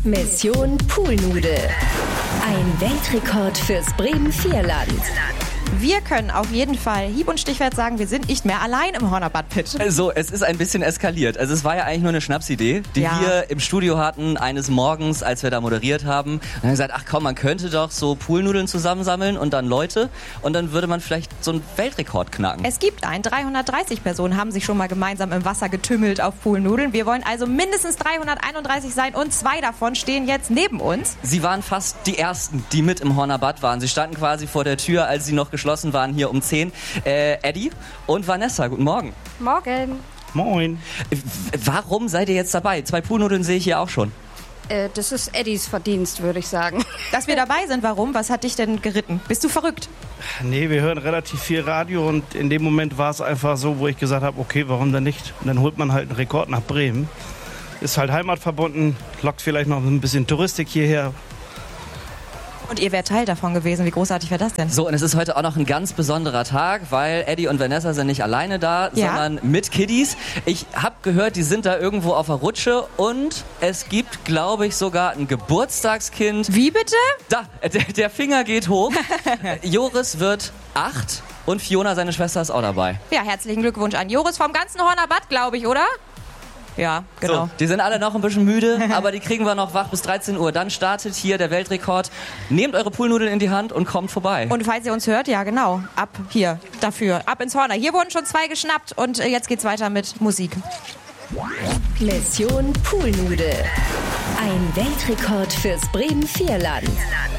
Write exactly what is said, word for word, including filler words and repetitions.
Mission Poolnude. Ein Weltrekord fürs Bremen-Vierland. Wir können auf jeden Fall hieb- und stichwort sagen, wir sind nicht mehr allein im Hornerbad-Pit. Also, es ist ein bisschen eskaliert. Also, es war ja eigentlich nur eine Schnapsidee, die Ja. wir im Studio hatten, eines Morgens, als wir da moderiert haben. Und dann haben wir gesagt, ach komm, man könnte doch so Poolnudeln zusammensammeln und dann Leute. Und dann würde man vielleicht so einen Weltrekord knacken. Es gibt einen. dreihundertdreißig Personen haben sich schon mal gemeinsam im Wasser getümmelt auf Poolnudeln. Wir wollen also mindestens dreihunderteinunddreißig sein und zwei davon stehen jetzt neben uns. Sie waren fast die Ersten, die mit im Hornerbad waren. Sie standen quasi vor der Tür, als sie noch geschlossen waren, hier um zehn. Äh, Eddie und Vanessa, guten Morgen. Morgen. Moin. W- Warum seid ihr jetzt dabei? Zwei Poolnudeln sehe ich hier auch schon. Äh, das ist Eddies Verdienst, würde ich sagen. Dass wir dabei sind, warum? Was hat dich denn geritten? Bist du verrückt? Nee, wir hören relativ viel Radio und in dem Moment war es einfach so, wo ich gesagt habe, okay, warum denn nicht? Und dann holt man halt einen Rekord nach Bremen. Ist halt heimatverbunden, lockt vielleicht noch ein bisschen Touristik hierher. Und ihr wärt Teil davon gewesen. Wie großartig wäre das denn? So, und es ist heute auch noch ein ganz besonderer Tag, weil Eddie und Vanessa sind nicht alleine da, Ja. sondern mit Kiddies. Ich habe gehört, die sind da irgendwo auf der Rutsche und es gibt, glaube ich, sogar ein Geburtstagskind. Wie bitte? Da, der, der Finger geht hoch. Joris wird acht und Fiona, seine Schwester, ist auch dabei. Ja, herzlichen Glückwunsch an Joris vom ganzen Hornerbad, glaube ich, oder? Ja, genau. So, die sind alle noch ein bisschen müde, aber die kriegen wir noch wach bis dreizehn Uhr. Dann startet hier der Weltrekord. Nehmt eure Poolnudeln in die Hand und kommt vorbei. Und falls ihr uns hört, ja genau, ab hier, dafür, ab ins Horner. Hier wurden schon zwei geschnappt und äh, jetzt geht's weiter mit Musik. Mission Poolnude. Ein Weltrekord fürs Bremen-Vierland.